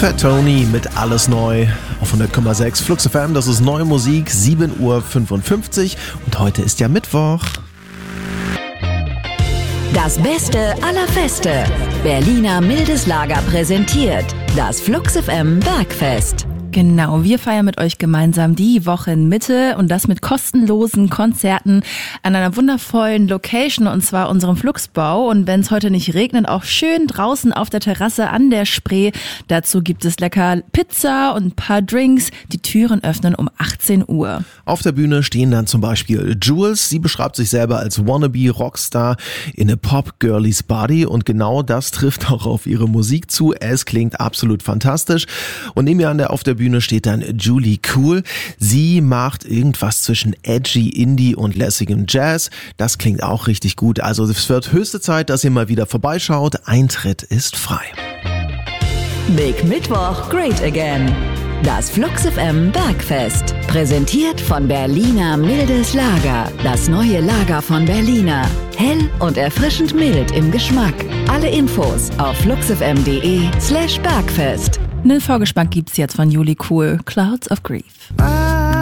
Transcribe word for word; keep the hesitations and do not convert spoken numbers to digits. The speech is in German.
Fat Tony mit Alles Neu auf hundert Komma sechs Flux F M. Das ist neue Musik, sieben Uhr fünfundfünfzig und heute ist ja Mittwoch. Das Beste aller Feste. Berliner Mildes Lager präsentiert das Flux F M Bergfest. Genau, wir feiern mit euch gemeinsam die Wochenmitte und das mit kostenlosen Konzerten an einer wundervollen Location, und zwar unserem Fluxbau. Und wenn es heute nicht regnet, auch schön draußen auf der Terrasse an der Spree. Dazu gibt es lecker Pizza und ein paar Drinks. Die Türen öffnen um achtzehn Uhr. Auf der Bühne stehen dann zum Beispiel Jules. Sie beschreibt sich selber als Wannabe Rockstar in a Pop Girlies Body und genau das trifft auch auf ihre Musik zu. Es klingt absolut fantastisch. Und neben ihr an der, auf der Bühne steht dann Julie Cool. Sie macht irgendwas zwischen edgy Indie und lässigem Jazz. Das klingt auch richtig gut. Also es wird höchste Zeit, dass ihr mal wieder vorbeischaut. Eintritt ist frei. Big Mittwoch, great again. Das Flux F M Bergfest. Präsentiert von Berliner Mildes Lager. Das neue Lager von Berliner. Hell und erfrischend mild im Geschmack. Alle Infos auf fluxfm.de slash Bergfest. Einen Vorgeschmack gibt's jetzt von Julie Cool, Clouds of Grief.